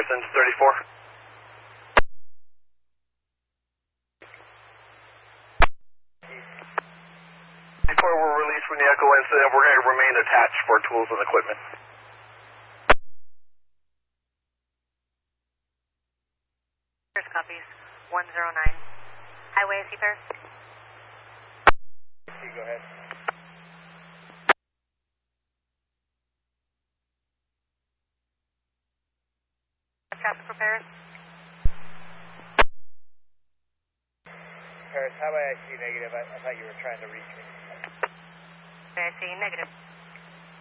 into 34. Before we're released from the Echo incident, we're going to remain attached for tools and equipment. First copies, 109. Highway, Seafair. Go ahead. Traffic for Paris. Paris, how about I see negative? I thought you were trying to reach me. I see negative.